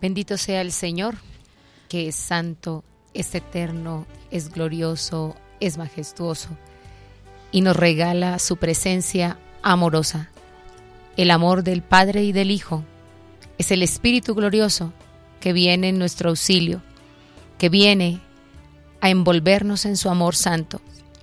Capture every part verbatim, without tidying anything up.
Bendito sea el Señor, que es santo, es eterno, es glorioso, es majestuoso y nos regala su presencia amorosa. El amor del Padre y del Hijo es el Espíritu glorioso que viene en nuestro auxilio, que viene a envolvernos en su amor santo.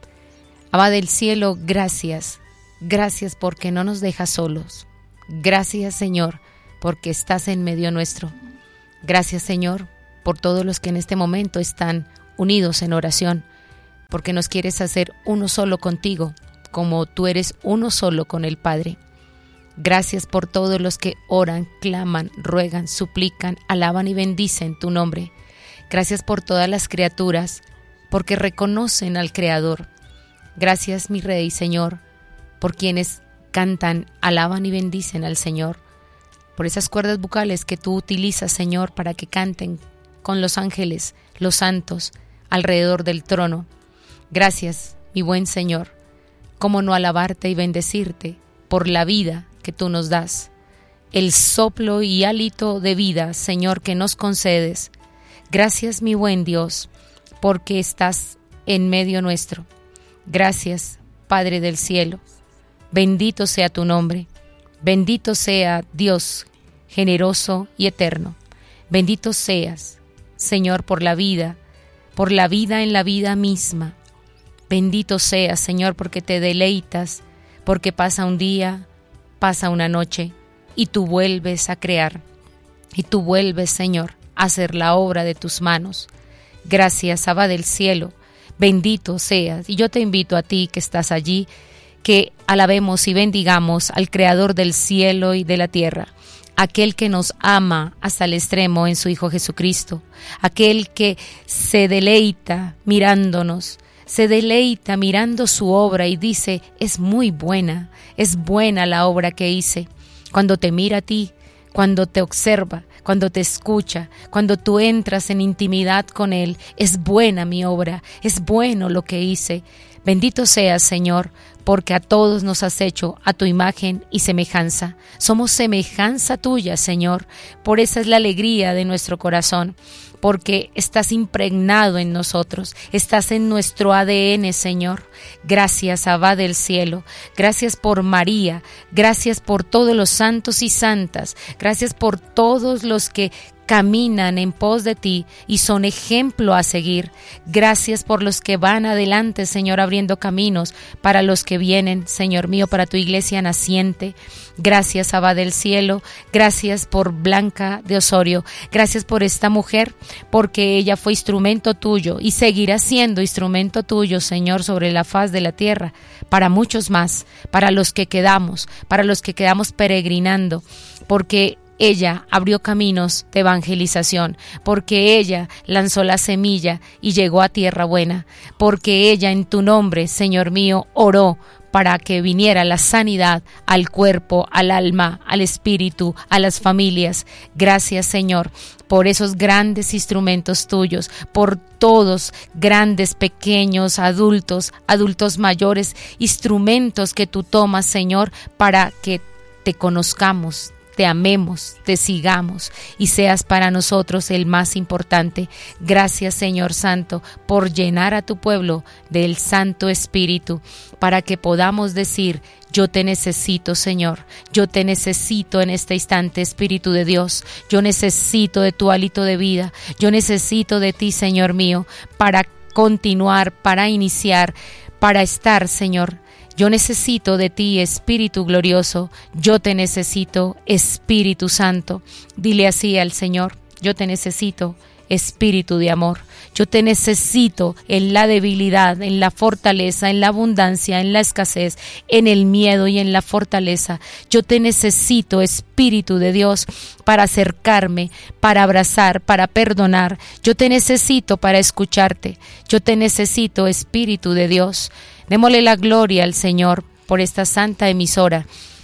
Abba del cielo, gracias, gracias porque no nos dejas solos. Gracias, Señor, porque estás en medio nuestro. Gracias, Señor, por todos los que en este momento están unidos en oración, porque nos quieres hacer uno solo contigo, como tú eres uno solo con el Padre. Gracias por todos los que oran, claman, ruegan, suplican, alaban y bendicen tu nombre. Gracias por todas las criaturas, porque reconocen al Creador. Gracias, mi Rey, Señor, por quienes cantan, alaban y bendicen al Señor, por esas cuerdas vocales que tú utilizas, Señor, para que canten con los ángeles, los santos, alrededor del trono. Gracias, mi buen Señor, cómo no alabarte y bendecirte por la vida que tú nos das, el soplo y hálito de vida, Señor, que nos concedes. Gracias, mi buen Dios, porque estás en medio nuestro. Gracias, Padre del cielo. Bendito sea tu nombre. Bendito sea Dios, generoso y eterno. Bendito seas, Señor, por la vida, por la vida en la vida misma. Bendito seas, Señor, porque te deleitas, porque pasa un día, pasa una noche, y tú vuelves a crear, y tú vuelves, Señor, a hacer la obra de tus manos. Gracias, Abba del cielo, bendito seas. Y yo te invito a ti que estás allí, que alabemos y bendigamos al Creador del cielo y de la tierra, aquel que nos ama hasta el extremo en su Hijo Jesucristo, aquel que se deleita mirándonos, se deleita mirando su obra y dice, es muy buena, es buena la obra que hice. Cuando te mira a ti, cuando te observa, cuando te escucha, cuando tú entras en intimidad con Él, es buena mi obra, es bueno lo que hice. Bendito seas, Señor, porque a todos nos has hecho a tu imagen y semejanza. Somos semejanza tuya, Señor. Por esa es la alegría de nuestro corazón, porque estás impregnado en nosotros, estás en nuestro A D N, Señor. Gracias, Abba del cielo. Gracias por María. Gracias por todos los santos y santas. Gracias por todos los que caminan en pos de ti y son ejemplo a seguir. Gracias por los que van adelante, Señor, abriendo caminos para los que vienen, Señor mío, para tu iglesia naciente. Gracias, Abba del cielo. Gracias por Blanca de Osorio. Gracias por esta mujer, porque ella fue instrumento tuyo y seguirá siendo instrumento tuyo, Señor, sobre la faz de la tierra, para muchos más, para los que quedamos, para los que quedamos peregrinando, porque ella abrió caminos de evangelización, porque ella lanzó la semilla y llegó a tierra buena, porque ella en tu nombre, Señor mío, oró para que viniera la sanidad al cuerpo, al alma, al espíritu, a las familias. Gracias, Señor, por esos grandes instrumentos tuyos, por todos, grandes, pequeños, adultos, adultos mayores, instrumentos que tú tomas, Señor, para que te conozcamos, te amemos, te sigamos y seas para nosotros el más importante. Gracias, Señor Santo, por llenar a tu pueblo del Santo Espíritu, para que podamos decir, yo te necesito, Señor, yo te necesito en este instante, Espíritu de Dios, yo necesito de tu hálito de vida, yo necesito de ti, Señor mío, para continuar, para iniciar, para estar, Señor. Yo necesito de ti, Espíritu glorioso, yo te necesito, Espíritu Santo. Dile así al Señor, yo te necesito, Espíritu de amor. Yo te necesito en la debilidad, en la fortaleza, en la abundancia, en la escasez, en el miedo y en la fortaleza. Yo te necesito, Espíritu de Dios, para acercarme, para abrazar, para perdonar. Yo te necesito para escucharte. Yo te necesito, Espíritu de Dios. Démosle la gloria al Señor por esta santa emisora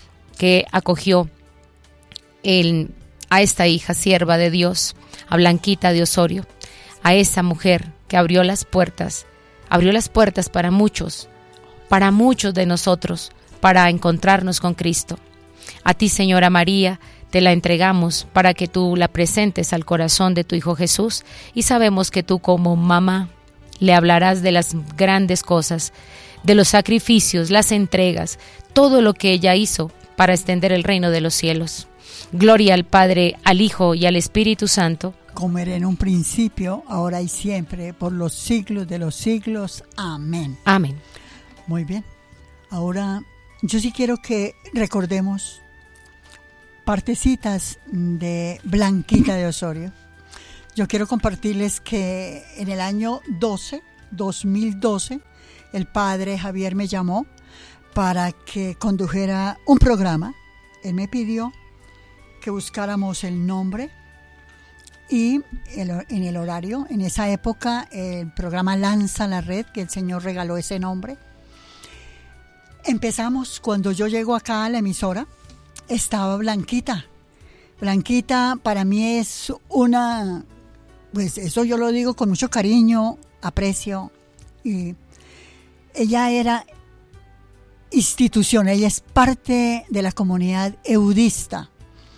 que acogió el, a esta hija sierva de Dios, a Blanquita de Osorio, a esa mujer que abrió las puertas, abrió las puertas para muchos, para muchos de nosotros, para encontrarnos con Cristo. A ti, Señora María, te la entregamos para que tú la presentes al corazón de tu Hijo Jesús, y sabemos que tú como mamá le hablarás de las grandes cosas, de los sacrificios, las entregas, todo lo que ella hizo para extender el reino de los cielos. Gloria al Padre, al Hijo y al Espíritu Santo, como era en un principio, ahora y siempre, por los siglos de los siglos. Amén. Amén. Muy bien. Ahora, yo sí quiero que recordemos partecitas de Blanquita de Osorio. Yo quiero compartirles que en el año doce, dos mil doce, el padre Javier me llamó para que condujera un programa. Él me pidió que buscáramos el nombre y el, en el horario. En esa época el programa Lanza la Red, que el Señor regaló ese nombre. Empezamos cuando yo llego acá a la emisora, estaba Blanquita. Blanquita para mí es una, pues eso yo lo digo con mucho cariño, aprecio. Y ella era institución, ella es parte de la comunidad eudista.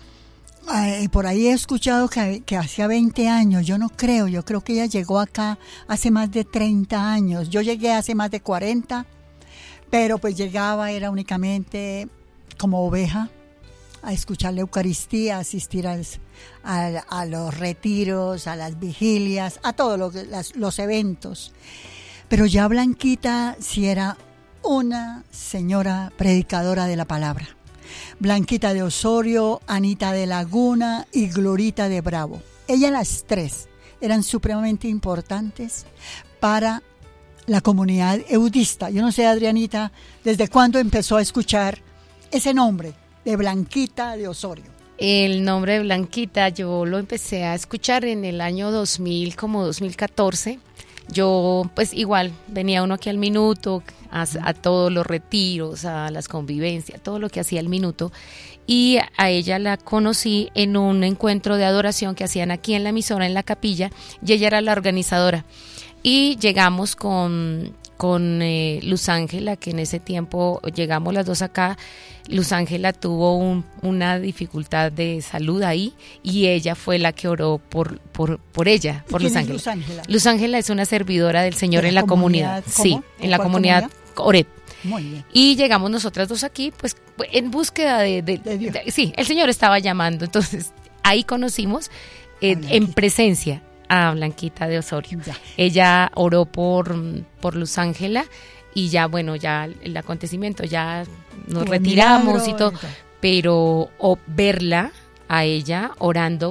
Eh, por ahí he escuchado que, que hacía veinte años, yo no creo, yo creo que ella llegó acá hace más de treinta años, yo llegué hace más de cuarenta, pero pues llegaba, era únicamente como oveja, a escuchar la Eucaristía, a asistir a, a, a los retiros, a las vigilias, a todos lo, las, los eventos. Pero ya Blanquita sí era una señora predicadora de la palabra. Blanquita de Osorio, Anita de Laguna y Glorita de Bravo. Ellas las tres eran supremamente importantes para la comunidad eudista. Yo no sé, Adrianita, ¿desde cuándo empezó a escuchar ese nombre de Blanquita de Osorio? El nombre de Blanquita yo lo empecé a escuchar en el año dos mil, como dos mil catorce. Yo, pues igual, venía uno aquí al minuto, a, a todos los retiros, a las convivencias, todo lo que hacía al minuto. Y a ella la conocí en un encuentro de adoración que hacían aquí en la emisora, en la capilla, y ella era la organizadora. Y llegamos con, con eh, Luz Ángela, que en ese tiempo llegamos las dos acá. Luz Ángela tuvo un, una dificultad de salud ahí y ella fue la que oró por, por, por ella, por Luz Ángela. Luz Ángela? Luz Ángela es una servidora del Señor en la comunidad. ¿Cómo? Sí, en la comunidad Oret. Muy bien. Y llegamos nosotras dos aquí, pues en búsqueda de, de, de Dios. De, sí, el Señor estaba llamando, entonces ahí conocimos eh, en presencia a Blanquita de Osorio. Ya. Ella oró por, por Luz Ángela y ya, bueno, ya el acontecimiento, ya nos Fue retiramos milagro, y todo, ya. pero o verla a ella orando,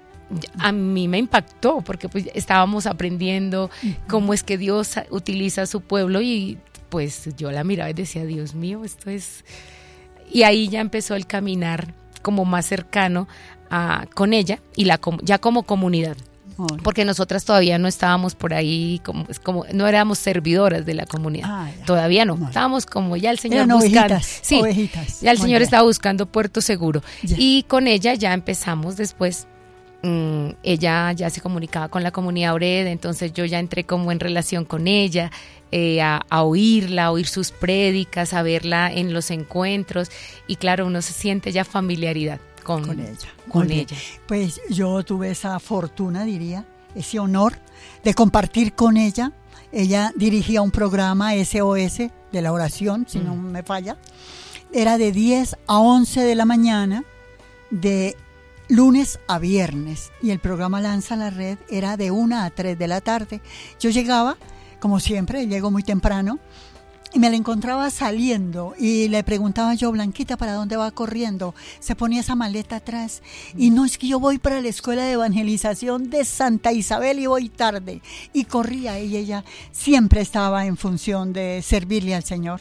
a mí me impactó porque pues estábamos aprendiendo uh-huh. cómo es que Dios utiliza a su pueblo y pues yo la miraba y decía, Dios mío, esto es... Y ahí ya empezó el caminar como más cercano a, con ella y la ya como comunidad. Porque nosotras todavía no estábamos por ahí, como, como no éramos servidoras de la comunidad, ah, todavía no, no, estábamos como ya el Señor eran buscando, ovejitas, sí, ovejitas. ya el Muy Señor bien. estaba buscando Puerto Seguro ya. Y con ella ya empezamos después, mmm, ella ya se comunicaba con la comunidad Ored, entonces yo ya entré como en relación con ella, eh, a, a oírla, a oír sus prédicas, a verla en los encuentros y claro, uno se siente ya familiaridad. Con, con ella. Con ella. Pues yo tuve esa fortuna, diría, ese honor de compartir con ella. Ella dirigía un programa S O S de la oración, si mm. no me falla. Era de diez a once de la mañana, de lunes a viernes. Y el programa Lanza la Red era de una a tres de la tarde. Yo llegaba, como siempre, llego muy temprano. Y me la encontraba saliendo y le preguntaba yo, Blanquita, ¿para dónde va corriendo? Se ponía esa maleta atrás y no, es que yo voy para la escuela de evangelización de Santa Isabel y voy tarde. Y corría y ella siempre estaba en función de servirle al Señor.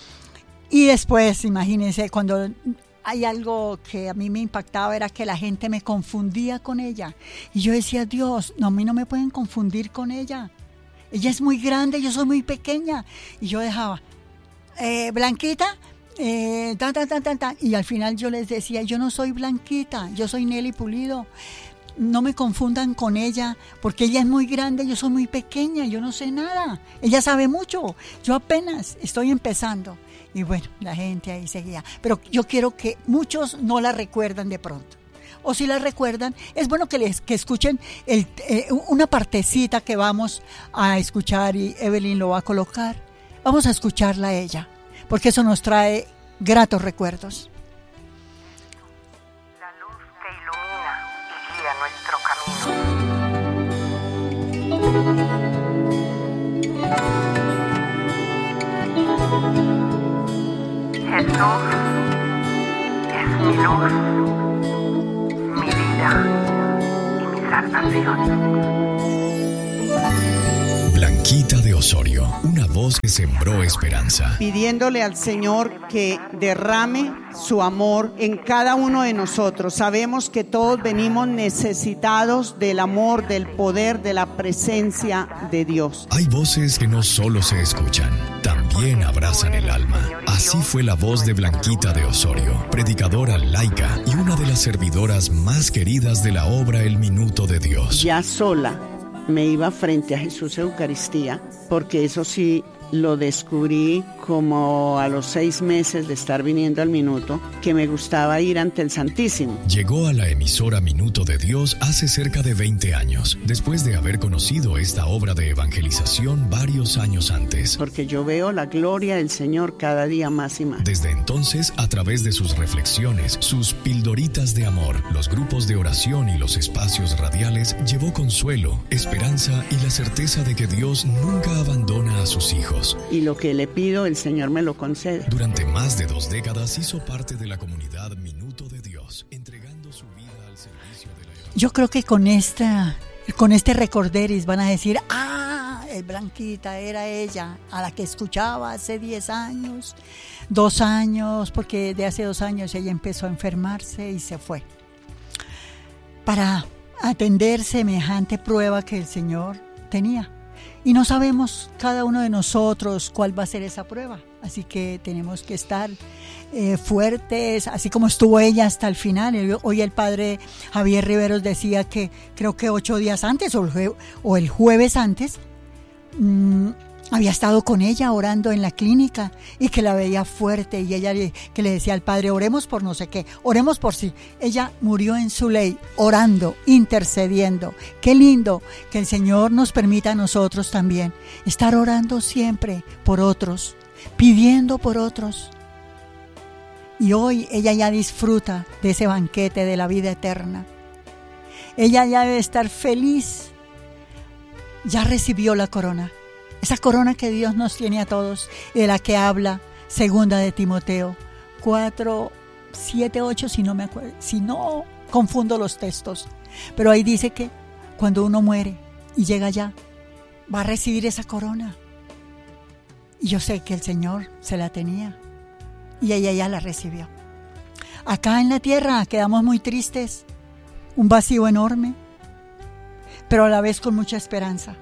Y después, imagínense, cuando hay algo que a mí me impactaba era que la gente me confundía con ella. Y yo decía, Dios, no, a mí no me pueden confundir con ella. Ella es muy grande, yo soy muy pequeña. Y yo dejaba, eh, Blanquita, eh, ta, ta, ta, ta, ta. Y al final yo les decía, yo no soy Blanquita, yo soy Nelly Pulido. No me confundan con ella, porque ella es muy grande, yo soy muy pequeña, yo no sé nada. Ella sabe mucho, yo apenas estoy empezando. Y bueno, la gente ahí seguía. Pero yo quiero que muchos no la recuerdan de pronto. o si la recuerdan, es bueno que les que escuchen el, eh, una partecita que vamos a escuchar y Evelyn lo va a colocar. Vamos a escucharla a ella, porque eso nos trae gratos recuerdos. La luz que ilumina y guía nuestro camino. Jesús es mi luz, mi vida y mi salvación. Blanquita de Osorio, una voz que sembró esperanza. Pidiéndole al Señor que derrame su amor en cada uno de nosotros. Sabemos que todos venimos necesitados del amor, del poder, de la presencia de Dios. Hay voces que no solo se escuchan, también abrazan el alma. Así fue la voz de Blanquita de Osorio, predicadora laica y una de las servidoras más queridas de la obra El Minuto de Dios. Ya sola me iba frente a Jesús Eucaristía, porque eso sí lo descubrí como a los seis meses de estar viniendo al Minuto, que me gustaba ir ante el Santísimo. Llegó a la emisora Minuto de Dios hace cerca de veinte años, después de haber conocido esta obra de evangelización varios años antes. Porque yo veo la gloria del Señor cada día más y más. Desde entonces, a través de sus reflexiones, sus pildoritas de amor, los grupos de oración y los espacios radiales, llevó consuelo, esperanza y la certeza de que Dios nunca abandona a sus hijos. Y lo que le pido, el Señor me lo concede. Durante más de dos décadas hizo parte de la comunidad Minuto de Dios, entregando su vida al servicio de la evangelio. Yo creo que con esta, con este recorderis van a decir, ah, el Blanquita era ella, a la que escuchaba hace diez años, dos años, porque de hace dos años ella empezó a enfermarse y se fue. Para atender semejante prueba que el Señor tenía. Y no sabemos cada uno de nosotros cuál va a ser esa prueba. Así que tenemos que estar eh, fuertes, así como estuvo ella hasta el final. El, hoy el padre Javier Riveros decía que creo que ocho días antes o el, jue, o el jueves antes mmm, había estado con ella orando en la clínica y que la veía fuerte y ella le, que le decía al padre, oremos por no sé qué, oremos por sí. Ella murió en su ley, orando, intercediendo. Qué lindo que el Señor nos permita a nosotros también estar orando siempre por otros, pidiendo por otros. Y hoy ella ya disfruta de ese banquete de la vida eterna. Ella ya debe estar feliz. Ya recibió la corona. Esa corona que Dios nos tiene a todos, de la que habla segunda de Timoteo cuatro, siete, ocho, si no me acuerdo, si no confundo los textos. Pero ahí dice que cuando uno muere y llega allá, va a recibir esa corona. Y yo sé que el Señor se la tenía y ella ya la recibió. Acá en la tierra quedamos muy tristes, un vacío enorme, pero a la vez con mucha esperanza.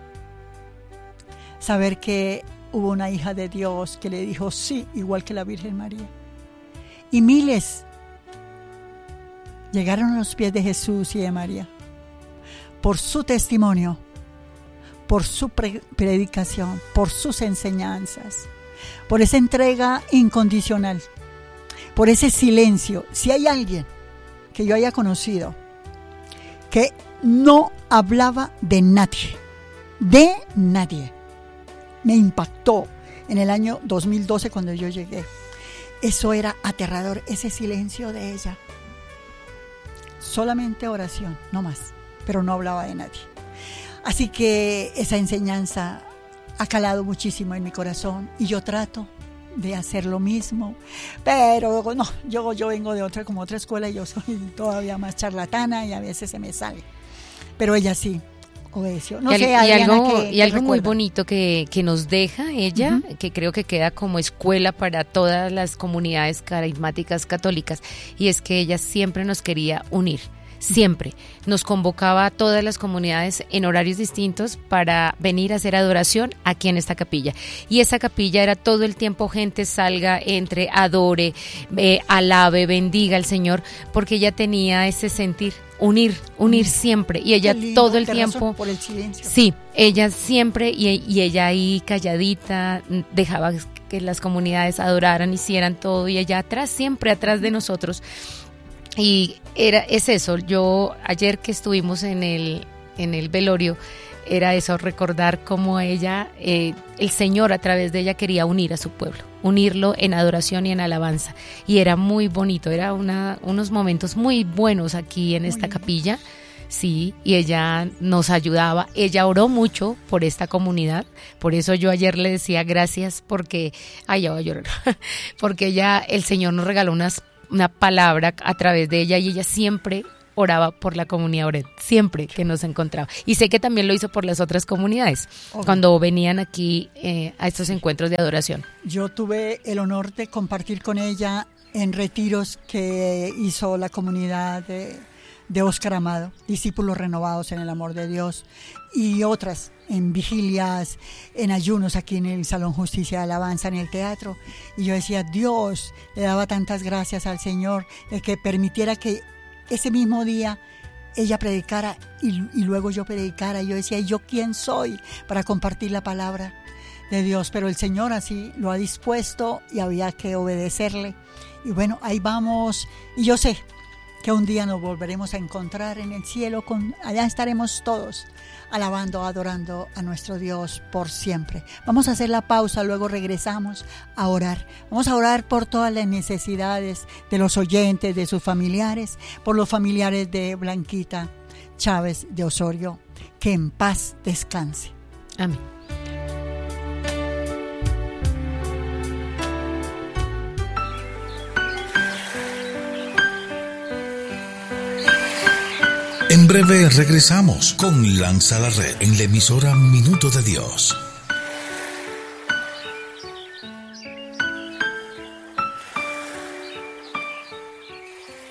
Saber que hubo una hija de Dios que le dijo sí, igual que la Virgen María. Y miles llegaron a los pies de Jesús y de María por su testimonio, por su pre- predicación, por sus enseñanzas, por esa entrega incondicional, por ese silencio. Si hay alguien que yo haya conocido que no hablaba de nadie, de nadie, me impactó en el año dos mil doce cuando yo llegué. Eso era aterrador, ese silencio de ella. Solamente oración, no más, pero no hablaba de nadie. Así que esa enseñanza ha calado muchísimo en mi corazón y yo trato de hacer lo mismo, pero no, yo, yo vengo de otra, como otra escuela y yo soy todavía más charlatana y a veces se me sale. Pero ella sí obedeció. No y, sé, y Adriana, algo, ¿qué, y qué algo muy recuerda? bonito que, que nos deja ella, uh-huh. que creo que queda como escuela para todas las comunidades carismáticas católicas, y es que ella siempre nos quería unir. Siempre nos convocaba a todas las comunidades en horarios distintos para venir a hacer adoración aquí en esta capilla. Y esa capilla era todo el tiempo gente salga, entre, adore, eh, alabe, bendiga al Señor, porque ella tenía ese sentir, unir, unir siempre. Y ella lindo, todo el tiempo... por el silencio. Sí, ella siempre, y, y ella ahí calladita, dejaba que las comunidades adoraran, hicieran todo, y ella atrás, siempre atrás de nosotros. Y era, es eso, yo ayer que estuvimos en el, en el velorio, era eso, recordar cómo ella, eh, el Señor a través de ella quería unir a su pueblo, unirlo en adoración y en alabanza. Y era muy bonito, era una, unos momentos muy buenos aquí en esta capilla, sí, y ella nos ayudaba, ella oró mucho por esta comunidad, por eso yo ayer le decía gracias porque, ay, ya voy a llorar, porque ella, el Señor nos regaló unas, una palabra a través de ella y ella siempre oraba por la comunidad Oret, siempre que nos encontraba. Y sé que también lo hizo por las otras comunidades, okay, cuando venían aquí eh, a estos encuentros de adoración. Yo tuve el honor de compartir con ella en retiros que hizo la comunidad de, de Óscar Amado, discípulos renovados en el amor de Dios, y otras en vigilias, en ayunos aquí en el Salón Justicia de Alabanza, en el teatro. Y yo decía, Dios, le daba tantas gracias al Señor de que permitiera que ese mismo día ella predicara y, y luego yo predicara. Yo decía, ¿y yo quién soy para compartir la palabra de Dios? Pero el Señor así lo ha dispuesto y había que obedecerle. Y bueno, ahí vamos. Y yo sé que un día nos volveremos a encontrar en el cielo. Con, allá estaremos todos alabando, adorando a nuestro Dios por siempre. Vamos a hacer la pausa, luego regresamos a orar. Vamos a orar por todas las necesidades de los oyentes, de sus familiares, por los familiares de Blanquita Chávez de Osorio. Que en paz descanse. Amén. En breve regresamos con Lanza la Red en la emisora Minuto de Dios.